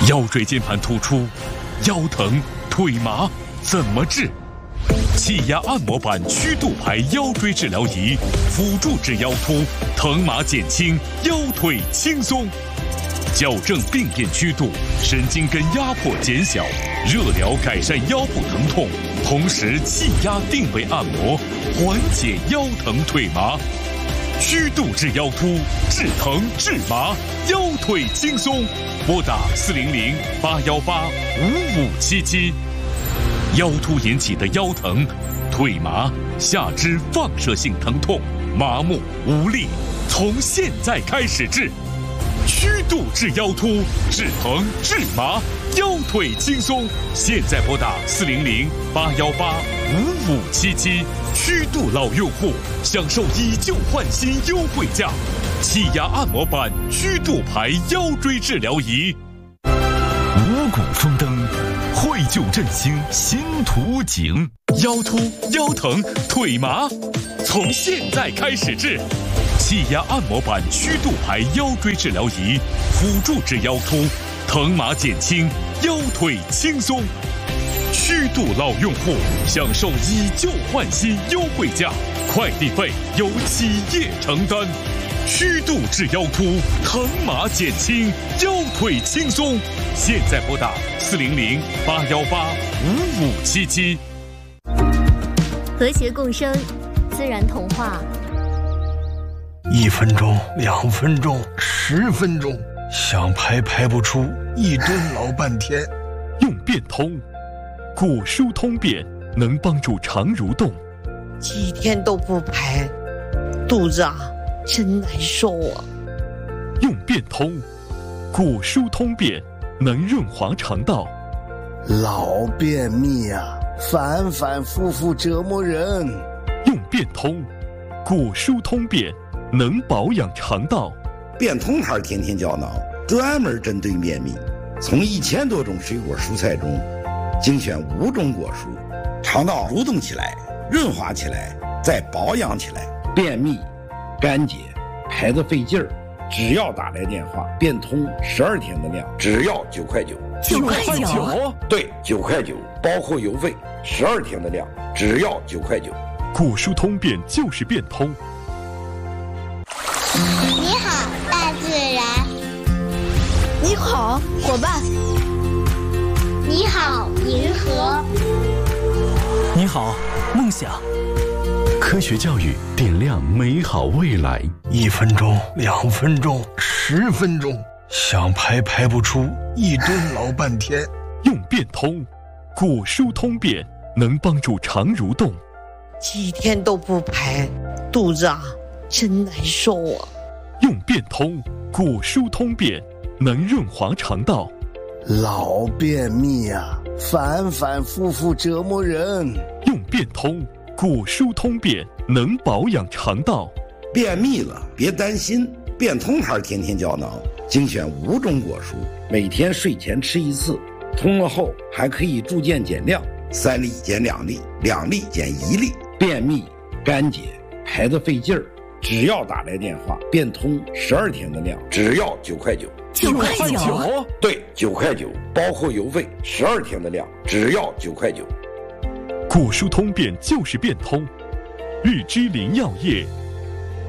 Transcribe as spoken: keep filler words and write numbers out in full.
腰椎间盘突出、腰疼、腿麻怎么治？气压按摩板曲度牌腰椎治疗仪，辅助治腰突，疼麻减轻，腰腿轻松。矫正病变曲度，神经根压迫减小，热疗改善腰部疼痛，同时气压定位按摩，缓解腰疼腿麻。曲度治腰突，治疼治麻，腰腿轻松。拨打四零零八幺八五五七七。腰突引起的腰疼、腿麻、下肢放射性疼痛、麻木无力，从现在开始治。曲度治腰突，治疼治麻，腰腿轻松。现在拨打四零零八幺八五五七七。曲度老用户享受以旧换新优惠价，气压按摩板曲度牌腰椎治疗仪。 五谷丰登，惠就振兴新图景。 腰突、腰疼、腿麻，从现在开始治。气压按摩板曲度牌腰椎治疗仪，辅助治腰突，疼麻减轻，腰腿轻松。曲度老用户享受以旧换新优惠价，快递费由企业承担。曲度治腰突，疼麻减轻，腰腿轻松。现在拨打四零零八幺八五五七七。 和谐共生，自然童话。 一分钟，两分钟，十分钟，想排排不出，一蹲老半天。 用变通，骨疏通便能帮助肠蠕动。 几天都不排，肚子啊真难受啊。 用变通，骨疏通便能润滑肠道。 老便秘啊，反反复复折磨人。 用变通，骨疏通便能保养肠道。 变通牌天天胶囊专门针对便秘，从一千多种水果蔬菜中精选五种果蔬，肠道蠕动起来，润滑起来，再保养起来。便秘、干结、排得费劲儿，只要打来电话，变通十二天的量，只要九块九。 九块九？ 对，九块九，包括邮费。十二天的量，只要九块九。 骨疏通便就是变通。 你好，大自然。 你好，伙伴。 你好，银河。 你好，梦想。 科学教育点亮美好未来。 一分钟，两分钟，十分钟，想排排不出，一蹲老半天。 用变通，骨疏通便能帮助肠蠕动。 几天都不排，肚子啊真难受啊。 用变通，骨疏通便能润滑肠道。 老便秘啊，反反复复折磨人。 用变通，骨疏通便能保养肠道。 便秘了别担心，变通牌天天胶囊精选五种果蔬，每天睡前吃一次，通了后还可以逐渐减量，三粒减两粒，两粒减一粒。便秘、干结、排得费劲儿，只要打来电话，变通十二天的量，只要九块九。 九块九？ 对，九块九，包括邮费。十二天的量，只要九块九。 骨疏通便就是变通。日之林药业